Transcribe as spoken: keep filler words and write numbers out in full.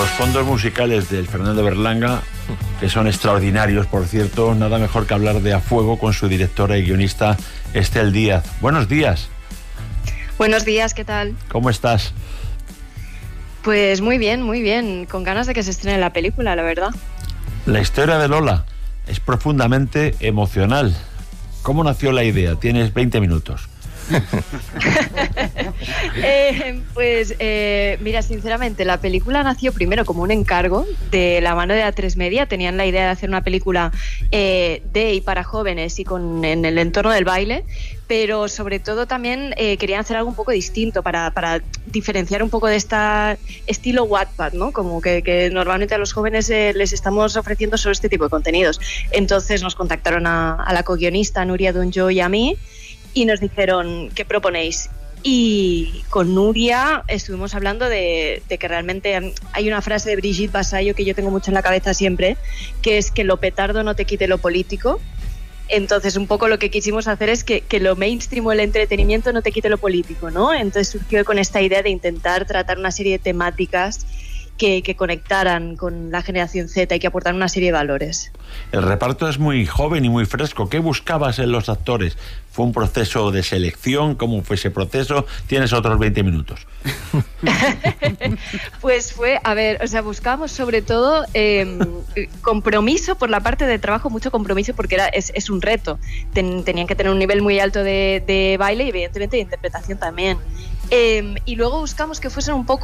los fondos musicales del Fernando Berlanga, que son extraordinarios, por cierto, nada mejor que hablar de A Fuego con su directora y guionista Estel Díaz. Buenos días. Buenos días, ¿qué tal? ¿Cómo estás? Pues muy bien, muy bien, con ganas de que se estrene la película, la verdad. La historia de Lola es profundamente emocional. ¿Cómo nació la idea? Tienes veinte minutos. eh, pues eh, mira, sinceramente la película nació primero como un encargo de la mano de A tres Media. Tenían la idea de hacer una película eh, de y para jóvenes y con en el entorno del baile, pero sobre todo también eh, querían hacer algo un poco distinto para, para diferenciar un poco de este estilo Wattpad, ¿no? Como que, que normalmente a los jóvenes eh, les estamos ofreciendo solo este tipo de contenidos. Entonces nos contactaron a, a la co-guionista Nuria Dunjo y a mí y nos dijeron, ¿qué proponéis? Y con Nuria estuvimos hablando de, de que realmente hay una frase de Brigitte Vasallo que yo tengo mucho en la cabeza siempre, que es que lo petardo no te quite lo político. Entonces un poco lo que quisimos hacer es que, que lo mainstream o el entretenimiento no te quite lo político, ¿no? Entonces surgió con esta idea de intentar tratar una serie de temáticas Que, que conectaran con la generación Z y que aportaran una serie de valores. El reparto es muy joven y muy fresco. ¿Qué buscabas en los actores? ¿Fue un proceso de selección? ¿Cómo fue ese proceso? Tienes otros veinte minutos. Pues fue, a ver, o sea, buscábamos sobre todo eh, compromiso por la parte de trabajo, mucho compromiso porque era, es, es un reto. Ten, tenían que tener un nivel muy alto de, de baile y evidentemente de interpretación también. Eh, y luego buscamos que fuesen un poco